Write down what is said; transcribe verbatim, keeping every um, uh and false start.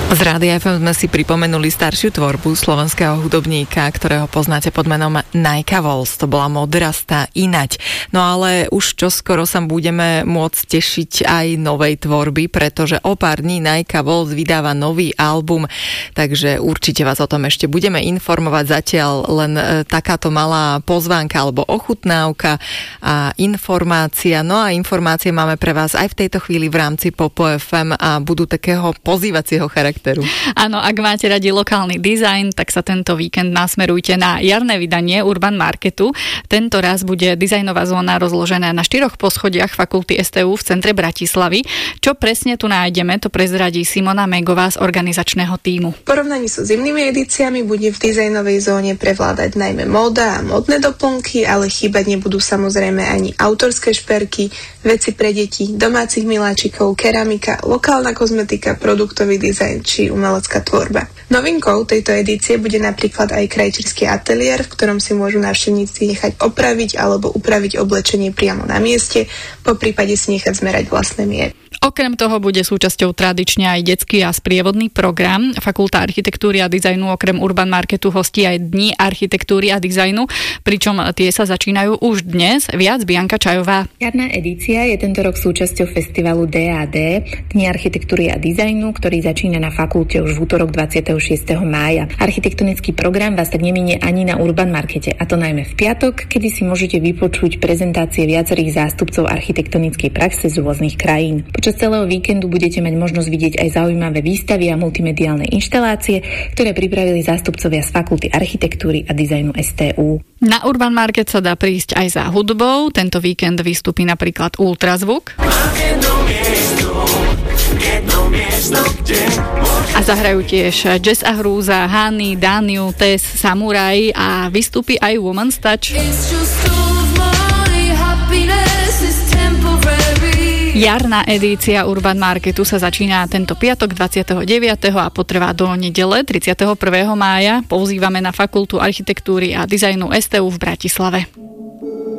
Z Rádia ef em sme si pripomenuli staršiu tvorbu slovenského hudobníka, ktorého poznáte pod menom Najka Vols. To bola Modrastá inať. No ale už čoskoro sa budeme môcť tešiť aj novej tvorby, pretože o pár dní Najka Vols vydáva nový album, takže určite vás o tom ešte budeme informovať. Zatiaľ len e, takáto malá pozvánka alebo ochutnávka a informácia. No a informácie máme pre vás aj v tejto chvíli v rámci Popo ef em a budú takého pozývacieho charakteru. Áno, ak máte radi lokálny dizajn, tak sa tento víkend nasmerujte na jarné vydanie Urban Marketu. Tento raz bude dizajnová zóna rozložená na štyroch poschodiach Fakulty es té ú v centre Bratislavy. Čo presne tu nájdeme, to prezradí Simona Megová z organizačného tímu. V porovnaní so zimnými edíciami bude v dizajnovej zóne prevládať najmä móda a modné doplnky, ale chýbať nebudú samozrejme ani autorské šperky, veci pre deti, domácich miláčikov, keramika, lokálna kozmetika, produktový dizajn či umelecká tvorba. Novinkou tejto edície bude napríklad aj krajčírsky ateliér, v ktorom si môžu návštevníci nechať opraviť alebo upraviť oblečenie priamo na mieste, po prípade si nechať zmerať vlastné miery. Okrem toho bude súčasťou tradične aj detský a sprievodný program. Fakulta architektúry a dizajnu okrem Urban Marketu hostí aj dni architektúry a dizajnu, pričom tie sa začínajú už dnes. Viac Bianka Čajová. Jarná edícia je tento rok súčasťou festivalu dé á dé, Dni architektúry a dizajnu, ktorý začína na fakulte už v útorok dvadsiateho šiesteho mája. Architektonický program vás tak neminie ani na Urban Markete, a to najmä v piatok, kedy si môžete vypočuť prezentácie viacerých zástupcov architektonickej praxe z rôznych krajín. Počas celého víkendu budete mať možnosť vidieť aj zaujímavé výstavy a multimediálne inštalácie, ktoré pripravili zástupcovia z Fakulty architektúry a dizajnu es té ú. Na Urban Market sa dá prísť aj za hudbou. Tento víkend vystúpi napríklad Ultrazvuk. A zahrajú tiež Jazz a hrúza, Hany, Daniu, Tess, Samuraj a vystúpi aj Woman's Touch. Jarná edícia Urban Marketu sa začína tento piatok dvadsiateho deviateho a potrvá do nedele tridsiateho prvého mája. Pozývame na Fakultu architektúry a dizajnu es té ú v Bratislave.